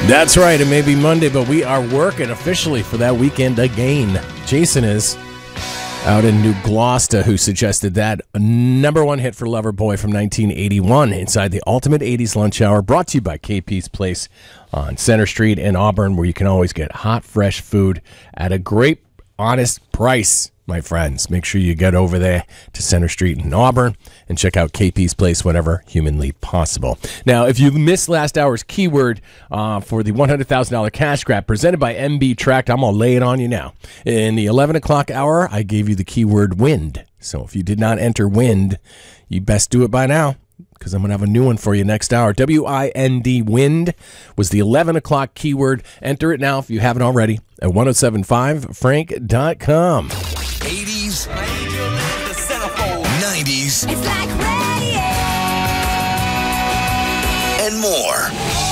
That's right. It may be Monday, but we are working officially for that weekend again. Jason is out in New Gloucester, who suggested that number one hit for Loverboy from 1981 inside the Ultimate 80s Lunch Hour, brought to you by KP's Place on Center Street in Auburn, where you can always get hot, fresh food at a great, honest price. My friends, make sure you get over there to Center Street in Auburn and check out KP's Place whenever humanly possible. Now, if you missed last hour's keyword for the $100,000 cash grab presented by MB Tract, I'm going to lay it on you now. In the 11 o'clock hour, I gave you the keyword wind. So if you did not enter wind, you best do it by now, because I'm going to have a new one for you next hour. W-I-N-D, wind, was the 11 o'clock keyword. Enter it now if you haven't already at 1075frank.com. 80s, 90s, It's like radio. and more.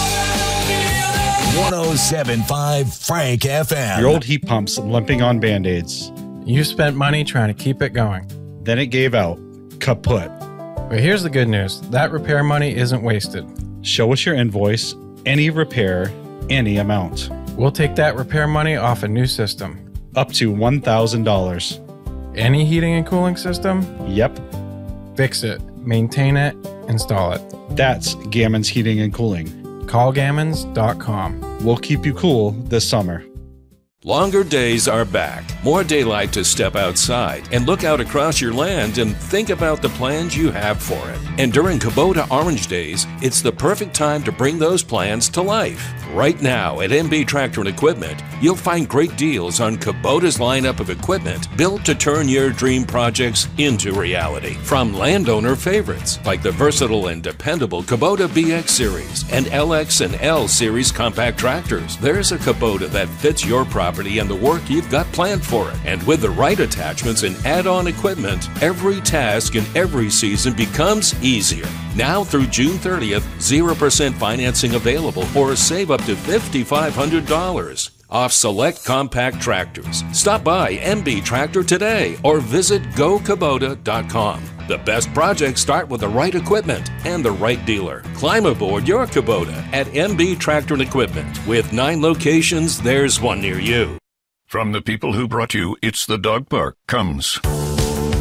1075 Frank FM. Your old heat pump's limping on Band-Aids. You spent money trying to keep it going. Then it gave out. Kaput. But here's the good news. That repair money isn't wasted. Show us your invoice, any repair, any amount. We'll take that repair money off a new system. Up to $1,000. Any heating and cooling system? Yep, Fix it, maintain it, install it. that's Gammon's Heating and Cooling. Callgammons.com. We'll keep you cool this summer. Longer days are back. More daylight to step outside and look out across your land and think about the plans you have for it. And during Kubota Orange Days, it's the perfect time to bring those plans to life. Right now at MB Tractor and Equipment, you'll find great deals on Kubota's lineup of equipment built to turn your dream projects into reality. From landowner favorites like the versatile and dependable Kubota BX Series and LX and L Series compact tractors, there's a Kubota that fits your property and the work you've got planned for it. And with the right attachments and add-on equipment, every task and every season becomes easier. Now through June 30th, 0% financing available or save up to $5,500 off select compact tractors. Stop by MB Tractor today or visit gokubota.com. The best projects start with the right equipment and the right dealer. Climb aboard your Kubota at MB Tractor and Equipment. With 9 locations, there's one near you. From the people who brought you It's the Dog Park comes